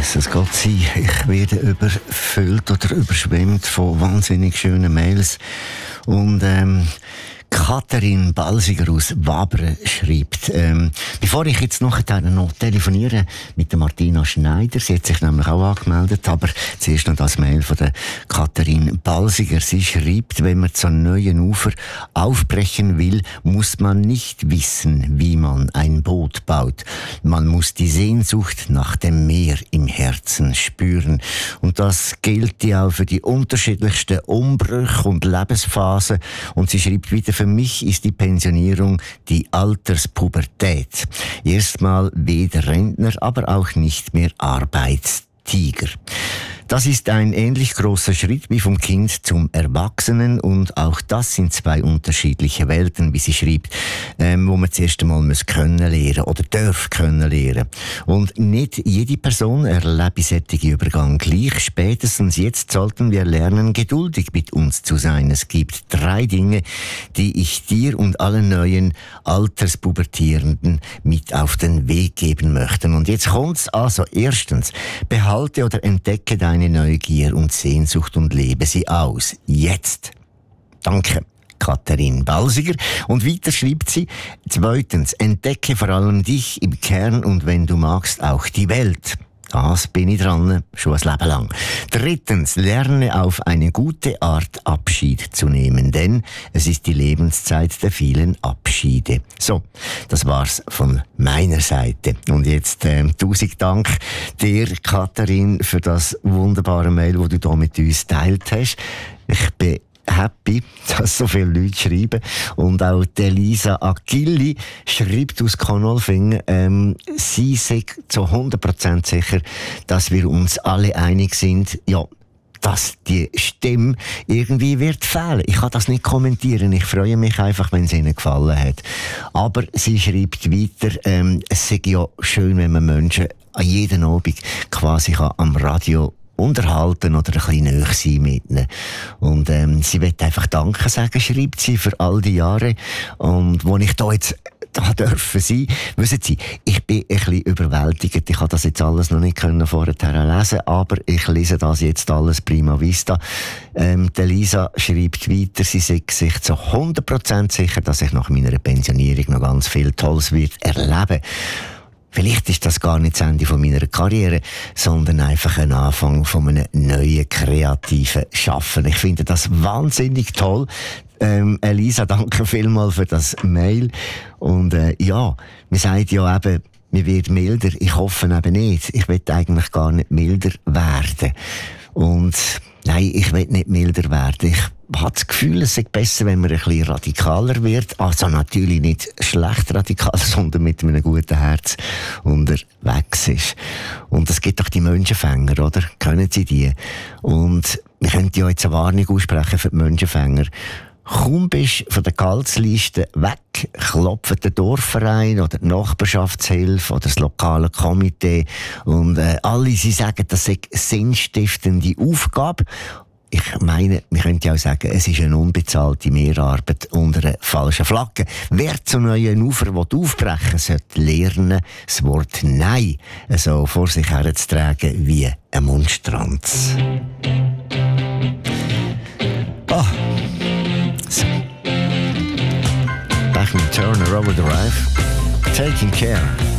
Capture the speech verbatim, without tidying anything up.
Jesus, Gott sei, ich werde überfüllt oder überschwemmt von wahnsinnig schönen Mails. Und ähm, Katharin Balsiger aus Wabern schreibt, ähm, bevor ich jetzt nachher noch telefoniere mit der Martina Schneider, sie hat sich nämlich auch angemeldet, aber zuerst noch das Mail von der Katharin Balsiger. Sie schreibt, wenn man zu neuen Ufer aufbrechen will, muss man nicht wissen, wie man ein Boot baut. Man muss die Sehnsucht nach dem Meer im Herzen spüren. Und das gilt ja auch für die unterschiedlichsten Umbrüche und Lebensphasen. Und sie schreibt wieder, für mich ist die Pensionierung die Alterspubertät. Erstmal weder Rentner, aber auch nicht mehr Arbeitstiger. Das ist ein ähnlich großer Schritt wie vom Kind zum Erwachsenen, und auch das sind zwei unterschiedliche Welten, wie sie schreibt, ähm, wo man zuerst einmal muss können lernen oder darf können lernen. Und nicht jede Person erlebt solchen Übergang gleich. Spätestens jetzt sollten wir lernen, geduldig mit uns zu sein. Es gibt drei Dinge, die ich dir und allen neuen Alterspubertierenden mit auf den Weg geben möchte. Und jetzt kommt's also. Erstens, behalte oder entdecke deine Deine Neugier und Sehnsucht und lebe sie aus. Jetzt. Danke, Katharin Balsiger. Und weiter schreibt sie, zweitens, entdecke vor allem dich im Kern und wenn du magst, auch die Welt. Das bin ich dran, schon ein Leben lang. Drittens, lerne auf eine gute Art Abschied zu nehmen, denn es ist die Lebenszeit der vielen Abschiede. So, das war's von meiner Seite. Und jetzt äh, tausend Dank dir, Katharin, für das wunderbare Mail, das du hier mit uns geteilt hast. Ich bin happy, dass so viele Leute schreiben. Und auch Elisa Achilli schreibt aus Konolfingen, ähm, sie sagt zu hundert Prozent sicher, dass wir uns alle einig sind, ja, dass die Stimme irgendwie wird fehlen. Ich kann das nicht kommentieren. Ich freue mich einfach, wenn es ihnen gefallen hat. Aber sie schreibt weiter, ähm, es sei ja schön, wenn man Menschen an jedem Abend quasi kann am Radio unterhalten oder ein bisschen näher sein mit ihnen. Und ähm, sie will einfach Danke sagen, schreibt sie, für all die Jahre. Und wo ich da jetzt da dürfen sein, wissen Sie, ich bin ein bisschen überwältigt. Ich habe das jetzt alles noch nicht können vorher lesen, aber ich lese das jetzt alles prima vista. Ähm, die Lisa schreibt weiter, sie sagt sich zu hundert Prozent sicher, dass ich nach meiner Pensionierung noch ganz viel Tolles wird erleben. Vielleicht ist das gar nicht das Ende von meiner Karriere, sondern einfach ein Anfang von einem neuen, kreativen Schaffen. Ich finde das wahnsinnig toll. Ähm, Elisa, danke vielmals für das Mail. Und äh, ja, man sagt ja eben, man wird milder. Ich hoffe eben nicht. Ich will eigentlich gar nicht milder werden. Und nein, ich will nicht milder werden. Ich habe das Gefühl, es ist besser, wenn man ein bisschen radikaler wird. Also natürlich nicht schlecht radikal, sondern mit einem guten Herz unterwegs ist. Und es gibt doch die Menschenfänger, oder? Kennen Sie die? Und wir könnten ja jetzt eine Warnung aussprechen für die Menschenfänger. Kaum bist du von der Gehaltsliste weg, klopft der Dorfverein oder die Nachbarschaftshilfe oder das lokale Komitee und äh, alle sie sagen, das sei eine sinnstiftende Aufgabe. Ich meine, wir könnten ja auch sagen, es ist eine unbezahlte Mehrarbeit unter einer falschen Flagge. Wer zu neuen Ufern aufbrechen will, sollte lernen, das Wort Nein so vor sich herzutragen wie ein Mundstranz. Ah. So. Back in Turner Overdrive, Taking Care.